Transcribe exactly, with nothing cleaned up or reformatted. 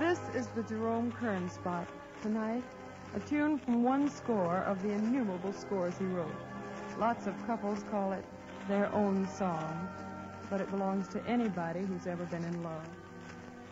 This is the Jerome Kern spot. Tonight, a tune from one score of the innumerable scores he wrote. Lots of couples call it their own song, but it belongs to anybody who's ever been in love.